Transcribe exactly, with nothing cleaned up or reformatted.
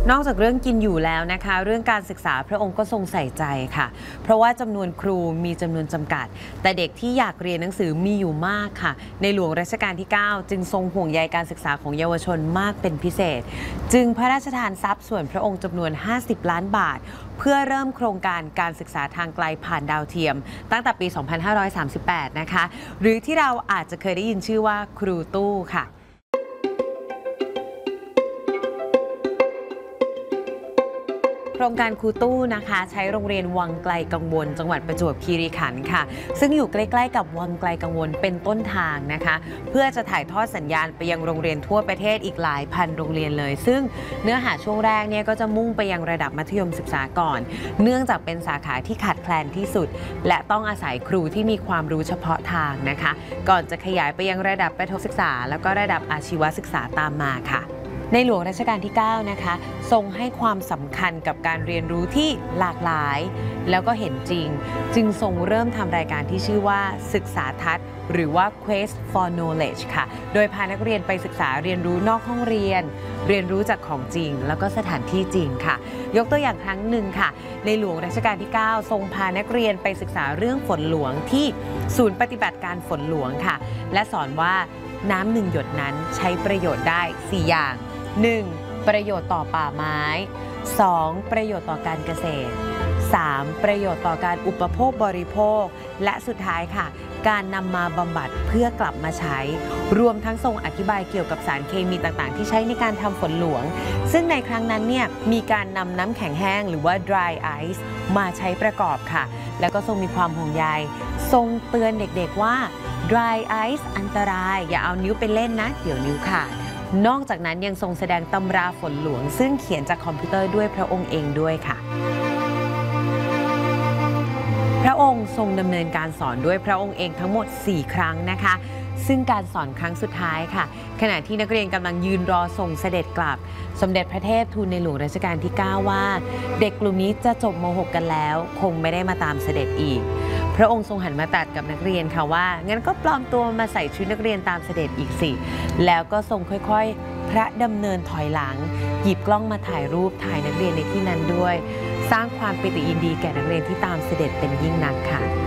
นอกจากเรื่องกินอยู่แล้วนะคะเรื่องการศึกษาพระองค์ก็ทรงใส่ใจค่ะเพราะว่าจำนวนครูมีจำนวนจำกัดแต่เด็กที่อยากเรียนหนังสือมีอยู่มากค่ะในหลวงรัชกาลที่เก้าจึงทรงห่วงใยการศึกษาของเยาวชนมากเป็นพิเศษจึงพระราชทานทรัพย์ส่วนพระองค์จำนวนห้าสิบล้านบาทเพื่อเริ่มโครงการการศึกษาทางไกลผ่านดาวเทียมตั้งแต่ปีสองพันห้าร้อยสามสิบแปดนะคะหรือที่เราอาจจะเคยได้ยินชื่อว่าครูตู้ค่ะโครงการครูตู้นะคะใช้โรงเรียนวังไกลกังวลจังหวัดประจวบคีรีขันธ์ค่ะซึ่งอยู่ใกล้ๆกับวังไกลกังวลเป็นต้นทางนะคะเพื่อจะถ่ายทอดสัญญาณไปยังโรงเรียนทั่วประเทศอีกหลายพันโรงเรียนเลยซึ่งเนื้อหาช่วงแรกเนี่ยก็จะมุ่งไปยังระดับมัธยมศึกษาก่อนเนื่องจากเป็นสาขาที่ขาดแคลนที่สุดและต้องอาศัยครูที่มีความรู้เฉพาะทางนะคะก่อนจะขยายไปยังระดับประถมศึกษาแล้วก็ระดับอาชีวศึกษาตามมาค่ะในหลวงรัชกาลที่เก้านะคะทรงให้ความสำคัญกับการเรียนรู้ที่หลากหลายแล้วก็เห็นจริงจึงทรงเริ่มทำรายการที่ชื่อว่าศึกษาทัศน์หรือว่า Quest for Knowledge ค่ะโดยพานักเรียนไปศึกษาเรียนรู้นอกห้องเรียนเรียนรู้จากของจริงแล้วก็สถานที่จริงค่ะยกตัวอย่างครั้งหนึ่งค่ะในหลวงรัชกาลที่เก้าทรงพานักเรียนไปศึกษาเรื่องฝนหลวงที่ศูนย์ปฏิบัติการฝนหลวงค่ะและสอนว่าน้ำหนึ่งหยดนั้นใช้ประโยชน์ได้สี่อย่างหนึ่ง ประโยชน์ต่อป่าไม้ สอง ประโยชน์ต่อการเกษตร สาม ประโยชน์ต่อการอุปโภคบริโภคและสุดท้ายค่ะการนำมาบำบัดเพื่อกลับมาใช้รวมทั้งทรงอธิบายเกี่ยวกับสารเคมีต่างๆที่ใช้ในการทำฝนหลวงซึ่งในครั้งนั้นเนี่ยมีการนำน้ำแข็งแห้งหรือว่า dry ice มาใช้ประกอบค่ะแล้วก็ทรงมีความห่วงใยทรงเตือนเด็กๆว่า dry ice อันตรายอย่าเอานิ้วไปเล่นนะเดี๋ยวนิ้วขาดนอกจากนั้นยังทรงแสดงตำราฝนหลวงซึ่งเขียนจากคอมพิวเตอร์ด้วยพระองค์เองด้วยค่ะพระองค์ทรงดำเนินการสอนด้วยพระองค์เองทั้งหมดสี่ครั้งนะคะซึ่งการสอนครั้งสุดท้ายค่ะขณะที่นักเรียนกำลังยืนรอส่งเสด็จกลับสมเด็จพระเทพทูลในหลวงรัชกาลที่เก้าว่าเด็กกลุ่มนี้จะจบม หก กันแล้วคงไม่ได้มาตามเสด็จอีกพระองค์ทรงหันมาตรัสกับนักเรียนค่ะว่างั้นก็ปลอมตัวมาใส่ชุดนักเรียนตามเสด็จอีกสิแล้วก็ทรงค่อยๆพระดำเนินถอยหลังหยิบกล้องมาถ่ายรูปถ่ายนักเรียนในที่นั้นด้วยสร้างความปิติยินดีแก่นักเรียนที่ตามเสด็จเป็นยิ่งนักค่ะ